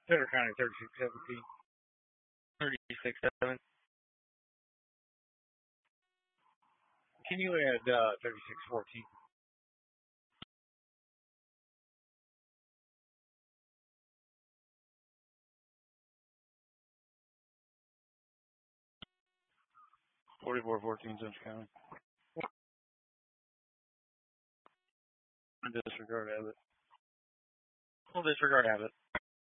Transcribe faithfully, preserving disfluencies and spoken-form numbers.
Sutter County thirty-six seventeen. thirty-six seven. Can you add uh, thirty-six fourteen? forty-four fourteen Central County. Disregard Abbott. We'll disregard Abbott.